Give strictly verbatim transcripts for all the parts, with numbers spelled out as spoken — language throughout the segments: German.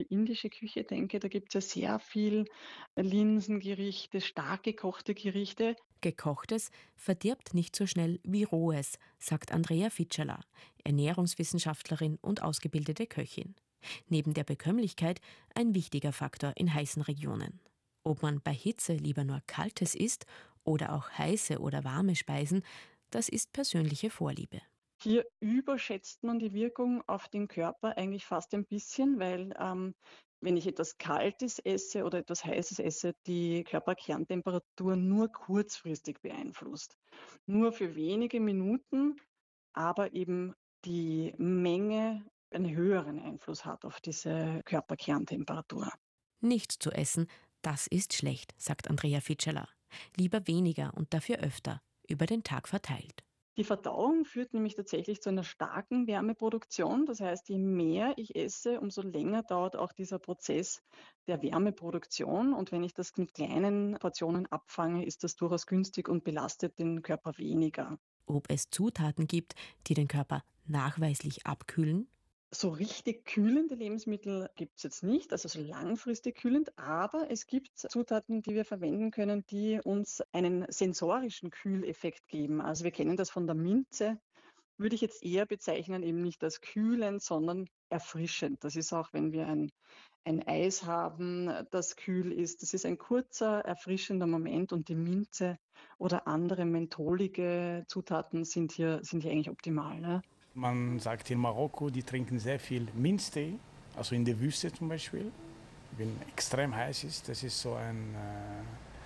die indische Küche denke, da gibt es ja sehr viel Linsengerichte, stark gekochte Gerichte. Gekochtes verdirbt nicht so schnell wie rohes, sagt Andrea Fitscherler, Ernährungswissenschaftlerin und ausgebildete Köchin. Neben der Bekömmlichkeit ein wichtiger Faktor in heißen Regionen. Ob man bei Hitze lieber nur Kaltes isst oder auch heiße oder warme Speisen, das ist persönliche Vorliebe. Hier überschätzt man die Wirkung auf den Körper eigentlich fast ein bisschen, weil ähm, wenn ich etwas Kaltes esse oder etwas Heißes esse, die Körperkerntemperatur nur kurzfristig beeinflusst. Nur für wenige Minuten, aber eben die Menge einen höheren Einfluss hat auf diese Körperkerntemperatur. Nichts zu essen, das ist schlecht, sagt Andrea Fitscheler. Lieber weniger und dafür öfter, über den Tag verteilt. Die Verdauung führt nämlich tatsächlich zu einer starken Wärmeproduktion. Das heißt, je mehr ich esse, umso länger dauert auch dieser Prozess der Wärmeproduktion. Und wenn ich das mit kleinen Portionen abfange, ist das durchaus günstig und belastet den Körper weniger. Ob es Zutaten gibt, die den Körper nachweislich abkühlen? So richtig kühlende Lebensmittel gibt es jetzt nicht, also so langfristig kühlend, aber es gibt Zutaten, die wir verwenden können, die uns einen sensorischen Kühleffekt geben. Also wir kennen das von der Minze, würde ich jetzt eher bezeichnen, eben nicht als kühlend, sondern erfrischend. Das ist auch, wenn wir ein, ein Eis haben, das kühl ist. Das ist ein kurzer, erfrischender Moment und die Minze oder andere mentholige Zutaten sind hier, sind hier eigentlich optimal. Ne? Man sagt in Marokko, die trinken sehr viel Minztee, also in der Wüste zum Beispiel, wenn extrem heiß ist. Das ist so ein äh,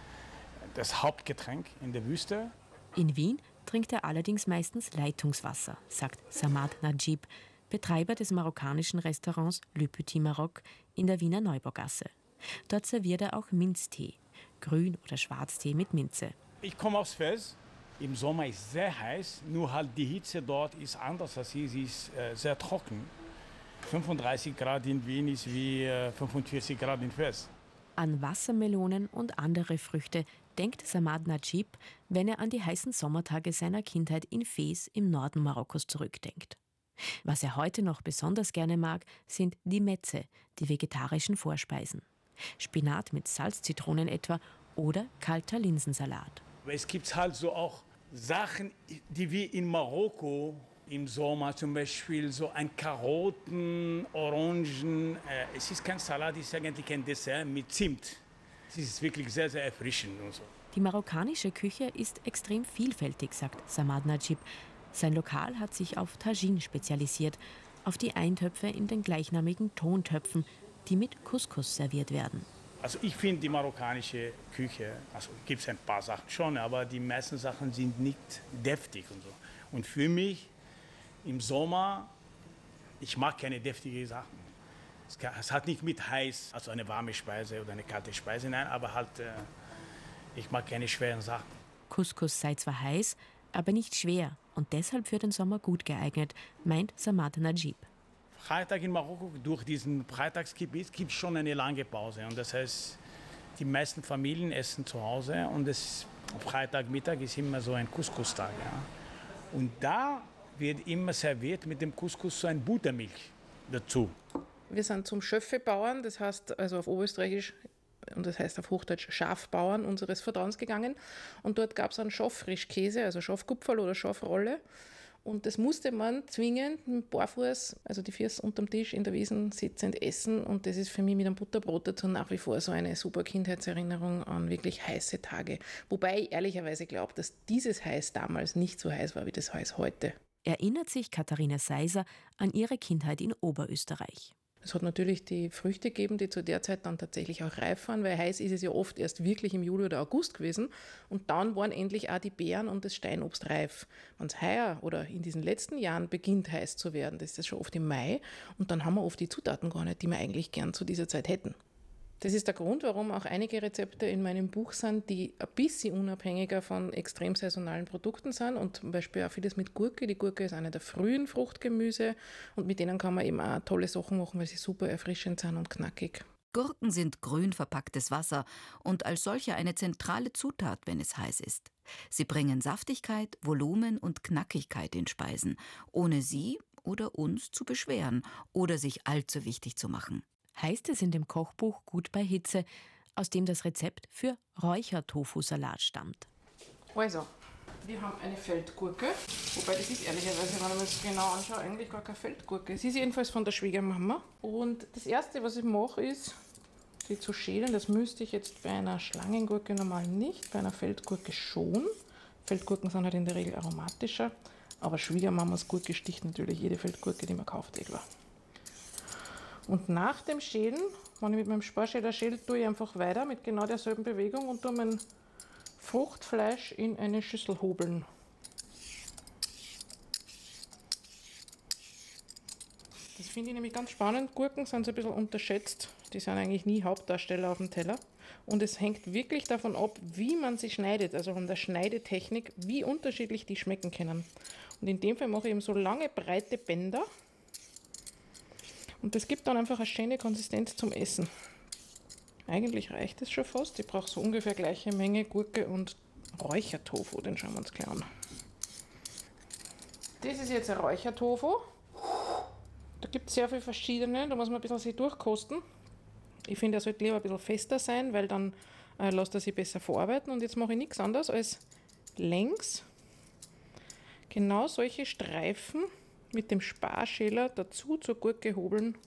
das Hauptgetränk in der Wüste. In Wien trinkt er allerdings meistens Leitungswasser, sagt Samad Najib, Betreiber des marokkanischen Restaurants Le Petit Maroc in der Wiener Neubaugasse. Dort serviert er auch Minztee, Grün- oder Schwarztee mit Minze. Ich komme aus Fez. Im Sommer ist es sehr heiß, nur halt die Hitze dort ist anders als hier. Sie ist äh, sehr trocken. fünfunddreißig Grad in Wien ist wie äh, fünfundvierzig Grad in Fez. An Wassermelonen und andere Früchte denkt Samad Najib, wenn er an die heißen Sommertage seiner Kindheit in Fez im Norden Marokkos zurückdenkt. Was er heute noch besonders gerne mag, sind die Metze, die vegetarischen Vorspeisen. Spinat mit Salzzitronen etwa oder kalter Linsensalat. Es gibt halt so auch Sachen, die wir in Marokko im Sommer zum Beispiel so ein Karotten, Orangen. Äh, es ist kein Salat, es ist eigentlich ein Dessert mit Zimt. Es ist wirklich sehr, sehr erfrischend und so. Die marokkanische Küche ist extrem vielfältig, sagt Samad Najib. Sein Lokal hat sich auf Tagine spezialisiert, auf die Eintöpfe in den gleichnamigen Tontöpfen, die mit Couscous serviert werden. Also ich finde die marokkanische Küche, also gibt es ein paar Sachen schon, aber die meisten Sachen sind nicht deftig und so. Und für mich im Sommer, ich mag keine deftigen Sachen. Es, kann, es hat nicht mit heiß, also eine warme Speise oder eine kalte Speise, nein, aber halt, äh, ich mag keine schweren Sachen. Couscous sei zwar heiß, aber nicht schwer und deshalb für den Sommer gut geeignet, meint Samad Najib. Freitag in Marokko, durch diesen Freitagsgebiet gibt es schon eine lange Pause. Und das heißt, die meisten Familien essen zu Hause und das Freitagmittag ist immer so ein Couscous-Tag. Ja. Und da wird immer serviert mit dem Couscous so ein Buttermilch dazu. Wir sind zum Schöffebauern, das heißt also auf Oberösterreichisch und das heißt auf Hochdeutsch Schafbauern unseres Vertrauens gegangen. Und dort gab es einen Schafffrischkäse, also Schafkupferl oder Schafrolle. Und das musste man zwingend mit Barfuß, also die Füße unterm Tisch in der Wiesen sitzend essen. Und das ist für mich mit einem Butterbrot dazu nach wie vor so eine super Kindheitserinnerung an wirklich heiße Tage. Wobei ich ehrlicherweise glaube, dass dieses Heiß damals nicht so heiß war wie das Heiß heute. Erinnert sich Katharina Seiser an ihre Kindheit in Oberösterreich. Es hat natürlich die Früchte gegeben, die zu der Zeit dann tatsächlich auch reif waren, weil heiß ist es ja oft erst wirklich im Juli oder August gewesen. Und dann waren endlich auch die Beeren und das Steinobst reif. Wenn es heuer oder in diesen letzten Jahren beginnt heiß zu werden, das ist das schon oft im Mai. Und dann haben wir oft die Zutaten gar nicht, die wir eigentlich gern zu dieser Zeit hätten. Das ist der Grund, warum auch einige Rezepte in meinem Buch sind, die ein bisschen unabhängiger von extrem saisonalen Produkten sind und zum Beispiel auch vieles mit Gurke. Die Gurke ist eine der frühen Fruchtgemüse und mit denen kann man eben auch tolle Sachen machen, weil sie super erfrischend sind und knackig. Gurken sind grün verpacktes Wasser und als solche eine zentrale Zutat, wenn es heiß ist. Sie bringen Saftigkeit, Volumen und Knackigkeit in Speisen, ohne sie oder uns zu beschweren oder sich allzu wichtig zu machen. heißt es in dem Kochbuch Gut bei Hitze, aus dem das Rezept für Räuchertofu-Salat stammt. Also, wir haben eine Feldgurke, wobei das ist ehrlicherweise, wenn man es genau anschaut, eigentlich gar keine Feldgurke. Es ist jedenfalls von der Schwiegermama. Und das Erste, was ich mache, ist, sie zu schälen. Das müsste ich jetzt bei einer Schlangengurke normal nicht, bei einer Feldgurke schon. Feldgurken sind halt in der Regel aromatischer, aber Schwiegermamas Gurke sticht natürlich jede Feldgurke, die man kauft, etwa. Und nach dem Schälen, wenn ich mit meinem Sparschäler schäle, tue ich einfach weiter mit genau derselben Bewegung und tue mein Fruchtfleisch in eine Schüssel hobeln. Das finde ich nämlich ganz spannend. Gurken sind so ein bisschen unterschätzt. Die sind eigentlich nie Hauptdarsteller auf dem Teller. Und es hängt wirklich davon ab, wie man sie schneidet, also von der Schneidetechnik, wie unterschiedlich die schmecken können. Und in dem Fall mache ich eben so lange, breite Bänder. Und das gibt dann einfach eine schöne Konsistenz zum Essen. Eigentlich reicht es schon fast. Ich brauche so ungefähr gleiche Menge Gurke und Räuchertofu. Den schauen wir uns gleich an. Das ist jetzt ein Räuchertofu. Da gibt es sehr viele verschiedene. Da muss man ein bisschen sich durchkosten. Ich finde, er sollte lieber ein bisschen fester sein, weil dann äh, lässt er sich besser verarbeiten. Und jetzt mache ich nichts anderes als längs genau solche Streifen mit dem Sparschäler dazu zur Gurke hobeln.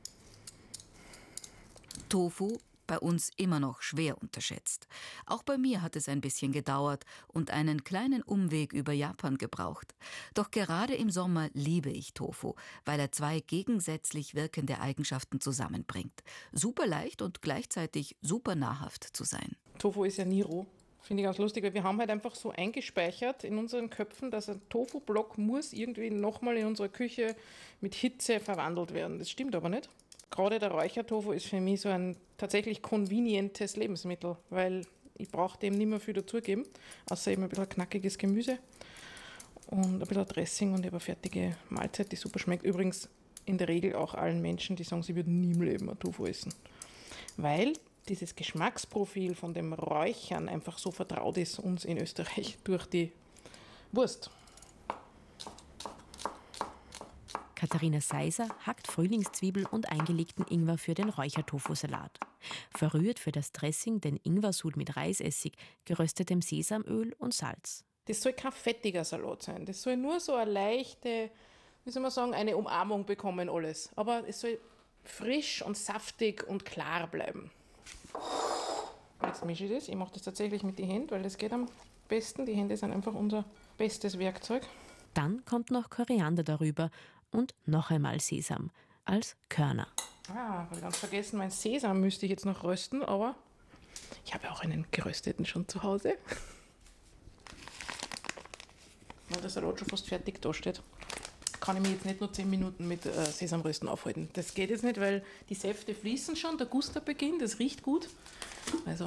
Tofu bei uns immer noch schwer unterschätzt. Auch bei mir hat es ein bisschen gedauert und einen kleinen Umweg über Japan gebraucht. Doch gerade im Sommer liebe ich Tofu, weil er zwei gegensätzlich wirkende Eigenschaften zusammenbringt. Super leicht und gleichzeitig super nahrhaft zu sein. Tofu ist ja nie roh. Finde ich ganz lustig, weil wir haben halt einfach so eingespeichert in unseren Köpfen, dass ein Tofu-Block muss irgendwie nochmal in unserer Küche mit Hitze verwandelt werden. Das stimmt aber nicht. Gerade der Räuchertofu ist für mich so ein tatsächlich convenientes Lebensmittel, weil ich brauche dem nicht mehr viel dazugeben, außer eben ein bisschen knackiges Gemüse und ein bisschen Dressing und ich habe eine fertige Mahlzeit, die super schmeckt. Übrigens in der Regel auch allen Menschen, die sagen, sie würden nie im Leben ein Tofu essen. Weil dieses Geschmacksprofil von dem Räuchern einfach so vertraut ist uns in Österreich durch die Wurst. Katharina Seiser hackt Frühlingszwiebel und eingelegten Ingwer für den Räuchertofu-Salat. Verrührt für das Dressing den Ingwersud mit Reisessig, geröstetem Sesamöl und Salz. Das soll kein fettiger Salat sein. Das soll nur so eine leichte, wie soll man sagen, eine Umarmung bekommen alles. Aber es soll frisch und saftig und klar bleiben. Jetzt mische ich das. Ich mache das tatsächlich mit den Händen, weil das geht am besten. Die Hände sind einfach unser bestes Werkzeug. Dann kommt noch Koriander darüber und noch einmal Sesam als Körner. Ah, habe ich ganz vergessen, mein Sesam müsste ich jetzt noch rösten, aber ich habe auch einen gerösteten schon zu Hause. Weil der Salat schon fast fertig da steht, kann ich mich jetzt nicht nur zehn Minuten mit äh, Sesamrösten aufhalten. Das geht jetzt nicht, weil die Säfte fließen schon, der Guster beginnt, das riecht gut. Also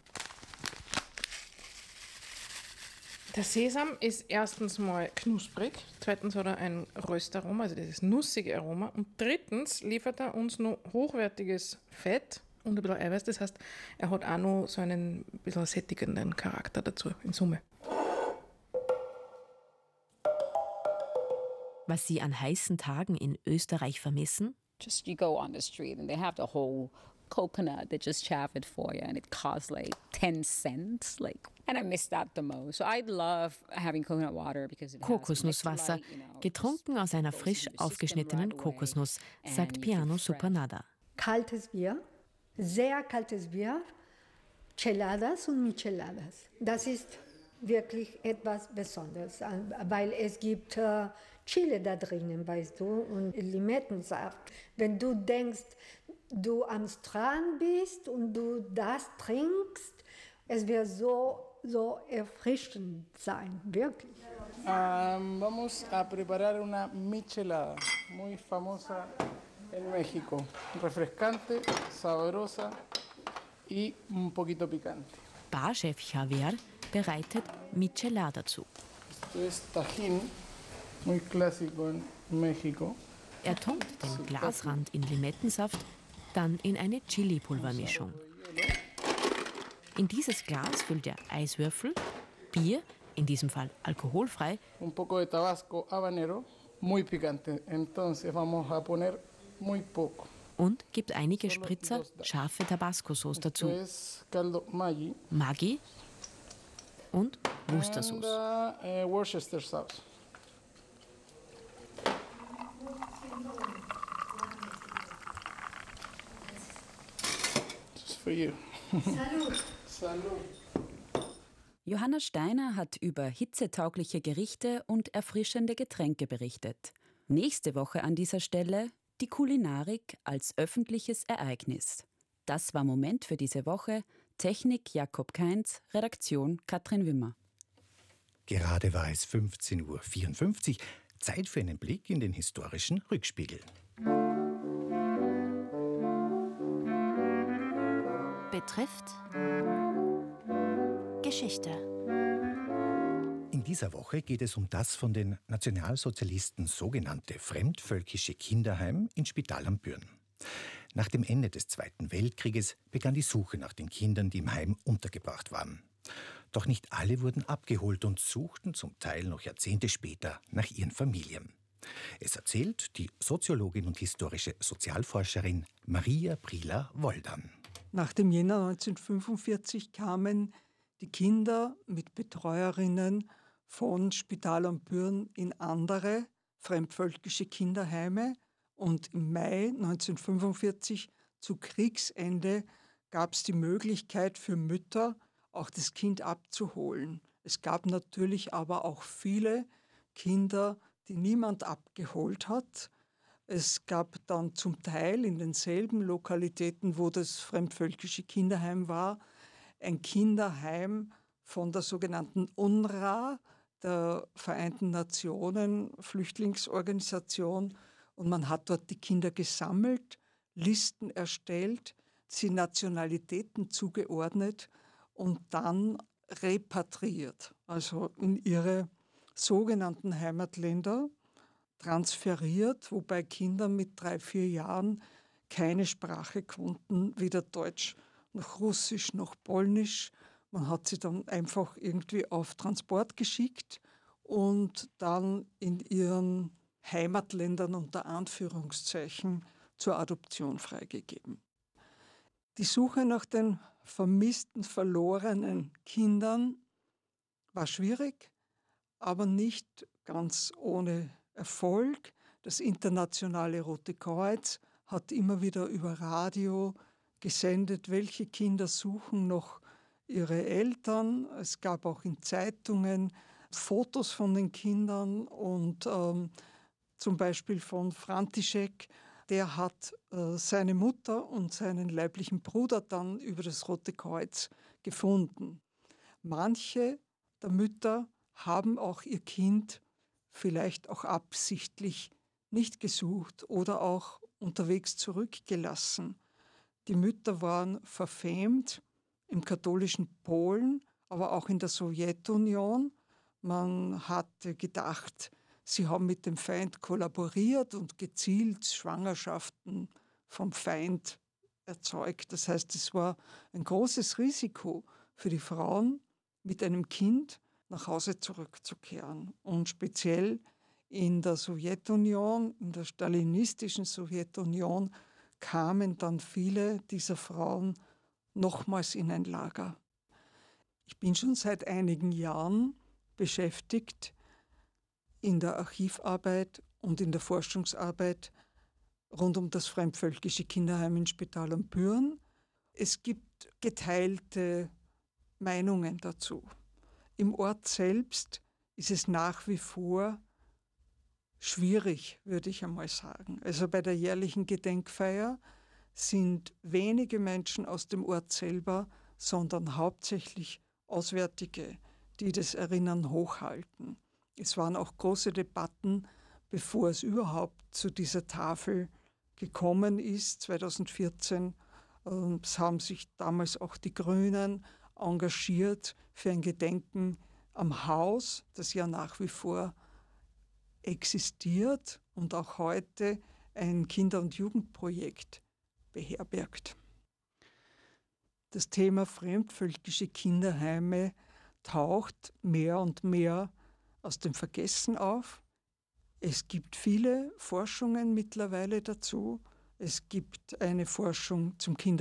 der Sesam ist erstens mal knusprig, zweitens hat er ein Röstaroma, also dieses nussige Aroma, und drittens liefert er uns noch hochwertiges Fett und ein bisschen Eiweiß. Das heißt, er hat auch noch so einen bisschen sättigenden Charakter dazu in Summe. Was Sie an heißen Tagen in Österreich vermissen? Just you go on the street and they have the whole coconut that just chaff it for you and it costs like ten cents, like, and I miss that the most. So I love having coconut water because it has Kokosnusswasser, electrolyte, you know, getrunken aus einer frisch aufgeschnittenen Kokosnuss, sagt Piano Supernada. Kaltes Bier, sehr kaltes Bier, Cheladas und Micheladas. Das ist wirklich etwas Besonderes, weil es gibt äh, Chile da drinnen, weißt du, und Limettensaft. Wenn du denkst, du am Strand bist und du das trinkst, es wird so, so erfrischend sein, wirklich. Um, vamos a preparar una michelada, muy famosa en México. Refrescante, sabrosa y un poquito picante. Barchef Javier bereitet Michelada zu. Esto es Tajín, muy clásico en México. Er tunkt den Glasrand in Limettensaft, dann in eine Chili-Pulvermischung. In dieses Glas füllt er Eiswürfel, Bier, in diesem Fall alkoholfrei, Un poco de Tabasco habanero, muy picante. Entonces vamos a poner muy poco. und gibt einige Spritzer scharfe Tabasco-Sauce dazu. Maggi und Worcestershire. And, uh, Worcester sauce. This is for you. Salut. Salut. Johanna Steiner hat über hitzetaugliche Gerichte und erfrischende Getränke berichtet. Nächste Woche an dieser Stelle die Kulinarik als öffentliches Ereignis. Das war Moment für diese Woche. Technik Jakob Kainz, Redaktion Katrin Wimmer. Gerade war es fünfzehn Uhr vierundfünfzig. Zeit für einen Blick in den historischen Rückspiegel. Betrifft Geschichte. In dieser Woche geht es um das von den Nationalsozialisten sogenannte fremdvölkische Kinderheim in Spital am Büren. Nach dem Ende des Zweiten Weltkrieges begann die Suche nach den Kindern, die im Heim untergebracht waren. Doch nicht alle wurden abgeholt und suchten zum Teil noch Jahrzehnte später nach ihren Familien. Es erzählt die Soziologin und historische Sozialforscherin Maria Prieler-Woldern. Nach dem Jänner neunzehnhundertfünfundvierzig kamen die Kinder mit Betreuerinnen von Spital am Büren in andere fremdvölkische Kinderheime. Und im Mai neunzehnhundertfünfundvierzig, zu Kriegsende, gab es die Möglichkeit für Mütter, auch das Kind abzuholen. Es gab natürlich aber auch viele Kinder, die niemand abgeholt hat. Es gab dann zum Teil in denselben Lokalitäten, wo das fremdvölkische Kinderheim war, ein Kinderheim von der sogenannten U N R W A, der Vereinten Nationen Flüchtlingsorganisation. Und man hat dort die Kinder gesammelt, Listen erstellt, sie Nationalitäten zugeordnet und dann repatriiert, also in ihre sogenannten Heimatländer transferiert, wobei Kinder mit drei, vier Jahren keine Sprache konnten, weder Deutsch noch Russisch noch Polnisch. Man hat sie dann einfach irgendwie auf Transport geschickt und dann in ihren Heimatländern unter Anführungszeichen zur Adoption freigegeben. Die Suche nach den vermissten, verlorenen Kindern war schwierig, aber nicht ganz ohne Erfolg. Das Internationale Rote Kreuz hat immer wieder über Radio gesendet, welche Kinder suchen noch ihre Eltern. Es gab auch in Zeitungen Fotos von den Kindern und ähm, zum Beispiel von František, der hat äh, seine Mutter und seinen leiblichen Bruder dann über das Rote Kreuz gefunden. Manche der Mütter haben auch ihr Kind vielleicht auch absichtlich nicht gesucht oder auch unterwegs zurückgelassen. Die Mütter waren verfemt im katholischen Polen, aber auch in der Sowjetunion. Man hatte gedacht, sie haben mit dem Feind kollaboriert und gezielt Schwangerschaften vom Feind erzeugt. Das heißt, es war ein großes Risiko für die Frauen, mit einem Kind nach Hause zurückzukehren. Und speziell in der Sowjetunion, in der stalinistischen Sowjetunion, kamen dann viele dieser Frauen nochmals in ein Lager. Ich bin schon seit einigen Jahren beschäftigt in der Archivarbeit und in der Forschungsarbeit rund um das fremdvölkische Kinderheim in Spital am Büren. Es gibt geteilte Meinungen dazu. Im Ort selbst ist es nach wie vor schwierig, würde ich einmal sagen. Also bei der jährlichen Gedenkfeier sind wenige Menschen aus dem Ort selber, sondern hauptsächlich Auswärtige, die das Erinnern hochhalten. Es waren auch große Debatten, bevor es überhaupt zu dieser Tafel gekommen ist, zweitausendvierzehn. Es haben sich damals auch die Grünen engagiert für ein Gedenken am Haus, das ja nach wie vor existiert und auch heute ein Kinder- und Jugendprojekt beherbergt. Das Thema fremdvölkische Kinderheime taucht mehr und mehr aus dem Vergessen auf. Es gibt viele Forschungen mittlerweile dazu. Es gibt eine Forschung zum Kinder